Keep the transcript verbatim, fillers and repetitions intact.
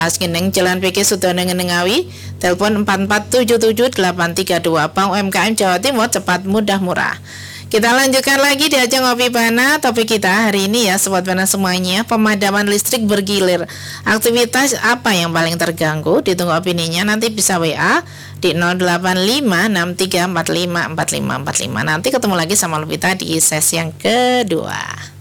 Askineng Jalan P K Sudono Ngawi, telepon empat empat tujuh tujuh delapan tiga dua. Bank U M K M Jawa Timur, cepat, mudah, murah. Kita lanjutkan lagi di ajang Ngopi Bana. Topik kita hari ini ya Sobat Bana semuanya, pemadaman listrik bergilir. Aktivitas apa yang paling terganggu? Ditunggu opininya, nanti bisa W A di nol delapan lima enam tiga empat lima empat lima empat lima. Nanti ketemu lagi sama Lupita di sesi yang kedua.